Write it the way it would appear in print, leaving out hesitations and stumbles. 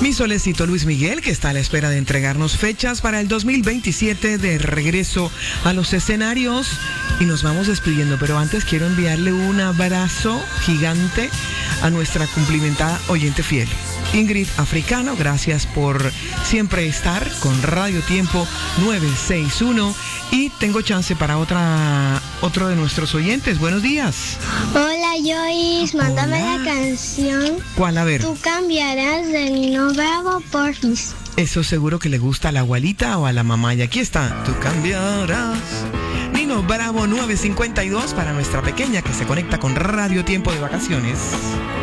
Mi solecito Luis Miguel, que está a la espera de entregarnos fechas para el 2027 de regreso a los escenarios. Y nos vamos despidiendo, pero antes quiero enviarle un abrazo gigante a nuestra cumplimentada oyente fiel, Ingrid Africano. Gracias por siempre estar con Radio Tiempo 961. Y tengo chance para otro de nuestros oyentes. Buenos días. Hola, Joyce. Mándame la canción. ¿Cuál? A ver. Tú cambiarás de Nino Bravo, porfis. Eso seguro que le gusta a la abuelita o a la mamá. Y aquí está. Tú cambiarás. Nino Bravo 952 para nuestra pequeña que se conecta con Radio Tiempo de Vacaciones.